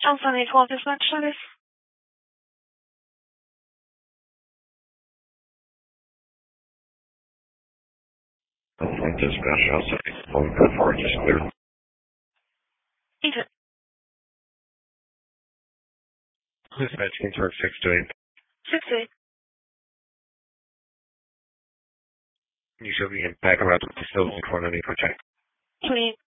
Johnson 812 dispatch service. Dispatch outside. Phone for just clear. Agent. Dispatch confirm 6 to 8. 6 to 8. You should be in back around the facility for any protect. 28.